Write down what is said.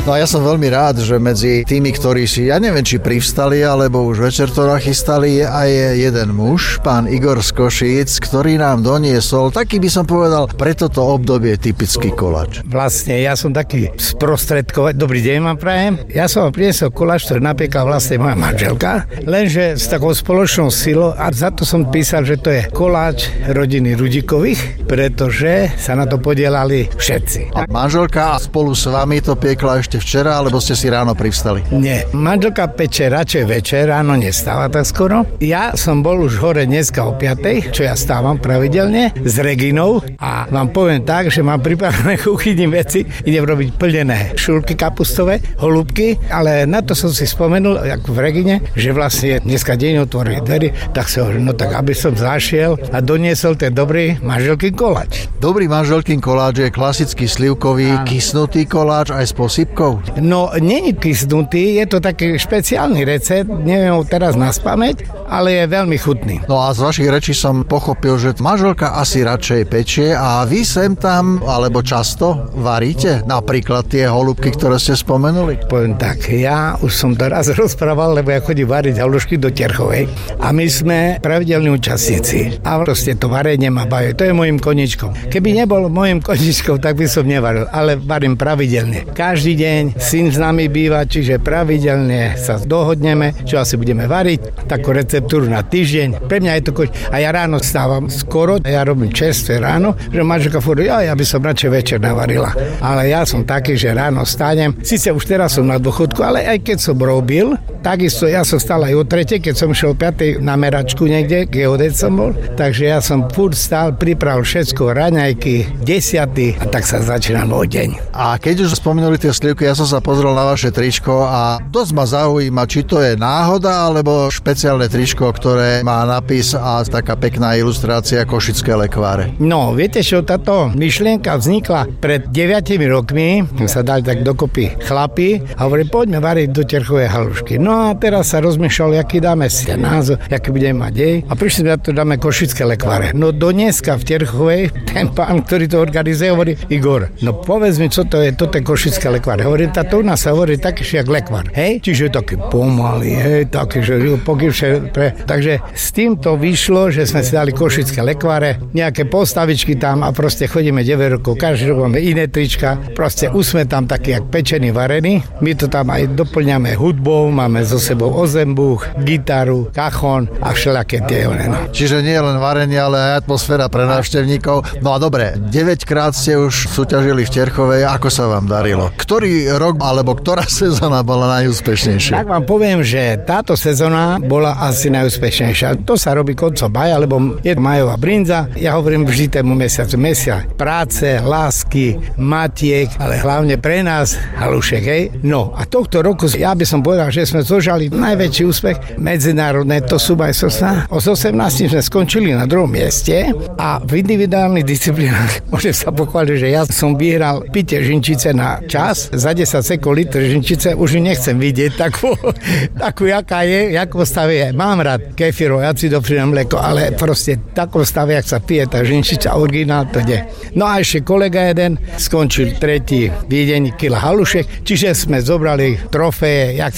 No a ja som veľmi rád, že medzi tými, ktorí si, ja neviem, či privstali, alebo už večer to nachystali, je aj jeden muž, pán Igor z Košíc, ktorý nám doniesol, taký by som povedal, pre toto obdobie typický koláč. Vlastne ja som taký sprostredkovať. Dobrý deň vám prajem. Ja som vám priniesol koláč, ktorý napiekla vlastne moja manželka, lenže s takou spoločnou silou a za to som písal, že to je koláč rodiny Rudikových, pretože sa na to podielali všetci. A manželka spolu s vami to piekla ešte včera, alebo ste si ráno privstali? Nie, manželka peče radšej večer, ráno nestáva tak skoro. Ja som bol už hore dneska o 5:00, čo ja stávam pravidelne, s Reginou a vám poviem tak, že mám pripravené kuchyni veci, idem robiť plnené šulky kapustové, holúbky, ale na to som si spomenul, ako v Regine, že vlastne dneska deň otvorí dverí, tak sa hovorím, no tak aby som zašiel a doniesol ten dobrý manželkin koláč. Dobrý manželkin koláč je klasický slivkový, kysnutý koláč aj s posypkou? No, není kysnutý, je to taký špeciálny recept, neviem ho teraz naspamäť, ale je veľmi chutný. No a z vašich rečí som pochopil, že manželka asi radšej pečie a vy sem tam, alebo často varíte? Napríklad tie holúbky, ktoré ste spomenuli? Poviem tak, ja už som to raz rozprával, lebo ja chodím variť halušky do Terchovej a my sme pravidelní účastníci a proste to varenie ma baví, to je môjim koničkom. Keby nebol môjim koničkom, tak by som nevaril, ale varím pravidelne. Každý deň syn s nami býva, čiže pravidelne sa dohodneme, čo asi budeme variť, takú receptúru na týždeň. Pre mňa je to a ja ráno stávam skoro, ja robím čerstvé ráno, že manželka fúri, ja by som radšej večer navarila. Ale ja som taký, že ráno stánem. Sice už teraz som na dôchodku, ale aj keď som robil, takisto ja som stál aj o 3:00, keď som šiel 5:00 na meračku niekde, geodet som bol, takže ja som furt stál, pripravil všetko, raňajky, 10:00 a tak sa začínal môj deň. A keď už spomenuli tie slivky, ja som sa pozrel na vaše tričko a dosť ma zaujíma, či to je náhoda, alebo špeciálne tričko, ktoré má napis a taká pekná ilustrácia Košické lekváre. No, viete čo, táto myšlienka vznikla pred 9 rokmi, sa dali tak dokopy chlapi a hovorili, poďme variť do Terchovej halušky. No a teraz sa rozmýšľali, aký dáme si názov, aký budeme mať jej a prišli sme na to, dáme Košické lekváre. No do dneska v Terchovej ten pán, ktorý to organizuje, hovorí, Igor, no povedz mi, čo to je, toto je Košické lekváre. Hovorí, táto u nás sa hovorí taký jak lekvár, hej? Čiže taký pomalý, hej, taký, že pokývše takže s týmto vyšlo, že sme si dali Košické lekváre, nejaké postavičky tam a proste chodíme 9 rokov, každý rok máme iné trička, proste už sme tam taký jak pečený, varený. My to tam aj doplňame hudbou, máme so sebou ozembuch, gitaru, kachon a všelaké tie. No. Čiže nie len varenie, ale aj atmosféra pre návštevníkov. No a dobre, 9 krát ste už súťažili v Terchovej, ako sa vám darilo? Ktorý rok alebo ktorá sezóna bola najúspešnejšia? Tak vám poviem, že táto sezóna bola asi najúspešnejšia. To sa robí koncom maja, lebo je majová brinza. Ja hovorím vždy tému mesiac práce, lásky, matiek, ale hlavne pre nás halušek, hej. No a tohto roku ja by som povedal, že sme zožali najväčší úspech medzinárodné, to sú aj Sosna. O 18 sme skončili na 2. mieste a v individuálnych disciplínach môžem sa pochváliť, že ja som vyhral pitie žinčice na čas, za 10 sekúnd liter žinčice, už ju nechcem vidieť takú jaká je, ako stave je. Mám rád kefíro, acidofilné mlieko, ale proste v takom stave, jak sa pije tá žinčica originál, to je. No a ešte kolega jeden skončil 3. Viedeň kila halušek, čiže sme zobrali trofeje, jak